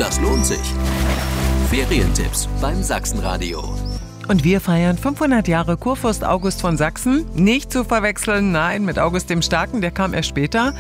Das lohnt sich. Ferientipps beim Sachsenradio. Und wir feiern 500 Jahre Kurfürst August von Sachsen. Nicht zu verwechseln, nein, mit August dem Starken, der kam erst später.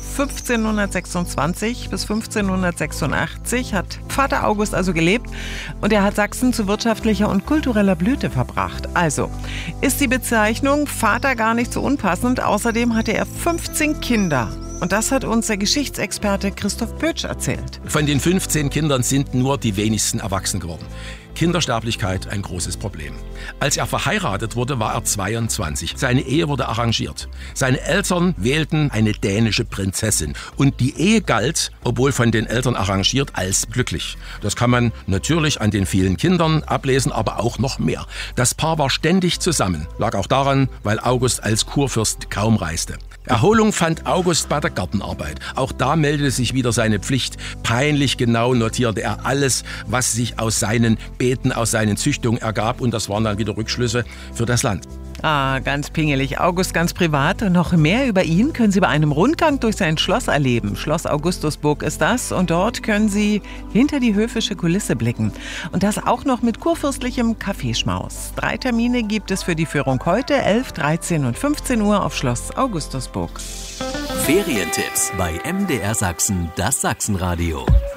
1526 bis 1586 hat Vater August also gelebt und er hat Sachsen zu wirtschaftlicher und kultureller Blüte verbracht. Also ist die Bezeichnung Vater gar nicht so unpassend. Außerdem hatte er 15 Kinder. Und das hat uns der Geschichtsexperte Christoph Pötsch erzählt. Von den 15 Kindern sind nur die wenigsten erwachsen geworden. Kindersterblichkeit ein großes Problem. Als er verheiratet wurde, war er 22. Seine Ehe wurde arrangiert. Seine Eltern wählten eine dänische Prinzessin. Und die Ehe galt, obwohl von den Eltern arrangiert, als glücklich. Das kann man natürlich an den vielen Kindern ablesen, aber auch noch mehr. Das Paar war ständig zusammen. Lag auch daran, weil August als Kurfürst kaum reiste. Erholung fand August bei der Gartenarbeit. Auch da meldete sich wieder seine Pflicht. Peinlich genau notierte er alles, was sich aus seinen Beeten, aus seinen Züchtungen ergab. Und das waren dann wieder Rückschlüsse für das Land. Ganz pingelig. August ganz privat. Und noch mehr über ihn können Sie bei einem Rundgang durch sein Schloss erleben. Schloss Augustusburg ist das. Und dort können Sie hinter die höfische Kulisse blicken. Und das auch noch mit kurfürstlichem Kaffeeschmaus. 3 Termine gibt es für die Führung heute, 11, 13 und 15 Uhr auf Schloss Augustusburg. Ferientipps bei MDR Sachsen, das Sachsenradio.